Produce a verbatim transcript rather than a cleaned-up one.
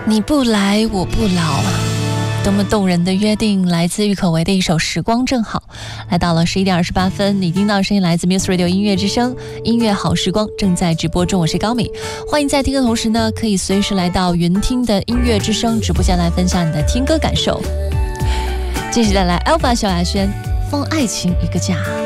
你不来我不老，多么动人的约定，来自郁可唯的一首《时光正好》。来到了十一点二十八分，你听到声音来自 Muse Radio 音乐之声，音乐好时光正在直播中，我是高敏。欢迎在听的同时呢，可以随时来到云听的音乐之声直播间来分享你的听歌感受。继续带来 Alpha 小雅轩，放爱情一个假。